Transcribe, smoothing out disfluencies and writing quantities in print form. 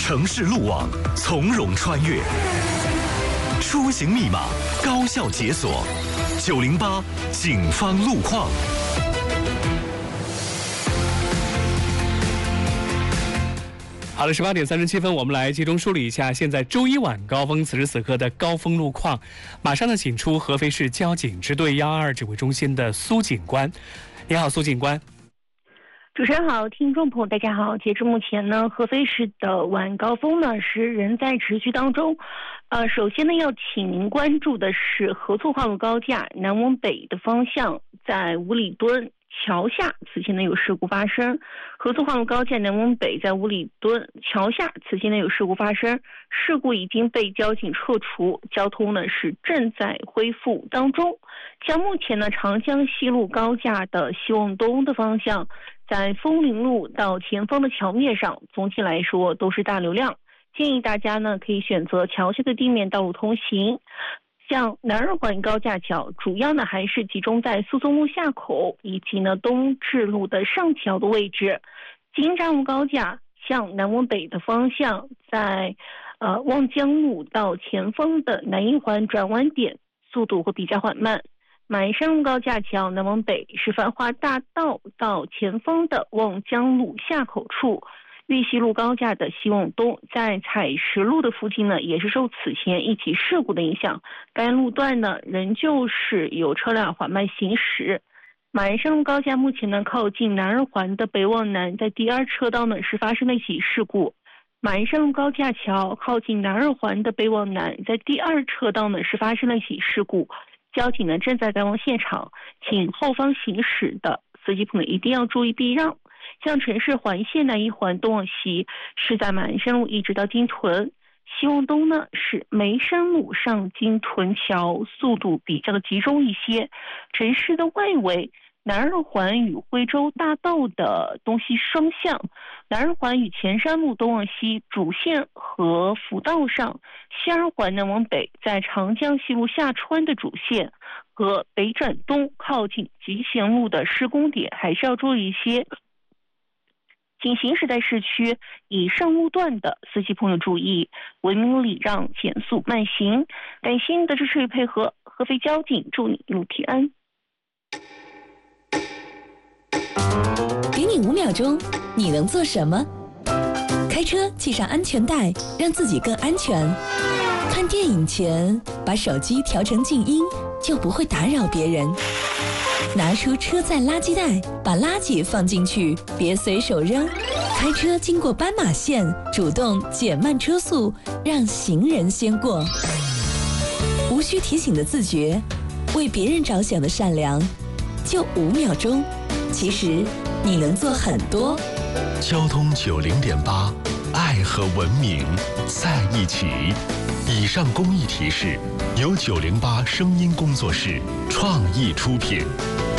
城市路网，从容穿越。出行密码，高效解锁。908警方路况。 好了，18点37分，我们来集中梳理一下现在周一晚高峰此时此刻的高峰路况。马上呢，请出合肥市交警支队122指挥中心的苏警官。你好，苏警官。 主持人好，听众朋友大家好。截至目前呢，合肥市的晚高峰呢是仍在持续当中。首先呢，要请您关注的是合作化路高架南往北的方向，在五里墩桥下，此前呢有事故发生。合作化路高架南往北在五里墩桥下，此前呢有事故发生，事故已经被交警撤除，交通呢是正在恢复当中。像目前呢长江西路高架的西往东的方向，在枫林路到前方的桥面上，总体来说都是大流量，建议大家呢可以选择桥下的地面道路通行。像南二环高架桥，主要呢还是集中在苏淞路下口以及呢东至路的上桥的位置。京张路高架向南往北的方向，在望江路到前方的南一环转弯点，速度会比较缓慢。马鞍山路高架桥南往北是繁华大道到前方的望江路下口处。玉溪路高架的西往东，在采石路的附近呢，也是受此前一起事故的影响，该路段呢仍旧是有车辆缓慢行驶。马鞍山路高架目前呢靠近南二环的北往南，在第二车道呢是发生了一起事故。马鞍山路高架桥靠近南二环的北往南，在第二车道呢是发生了一起事故，交警呢正在赶往现场，请后方行驶的司机朋友一定要注意避让。像城市环线南一环东往西是在马鞍山路一直到金屯，西往东呢是梅山路上金屯桥，速度比较的集中一些。城市的外围，南二环与徽州大道的东西双向，南二环与前山路东往西主线和辅道上，西二环南往北在长江西路下穿的主线和北转东靠近集贤路的施工点还是要注意一些。请行驶在市区以上路段的司机朋友注意，文明礼让，减速慢行。感谢您的支持与配合，合肥交警祝你一路平安。 给你5秒钟，你能做什么？开车系上安全带，让自己更安全。看电影前，把手机调成静音，就不会打扰别人。拿出车载垃圾袋，把垃圾放进去，别随手扔。开车经过斑马线，主动减慢车速，让行人先过。无需提醒的自觉，为别人着想的善良，就5秒钟。其实你能做很多。 交通90.8，爱和文明在一起。以上公益提示由908声音工作室创意出品。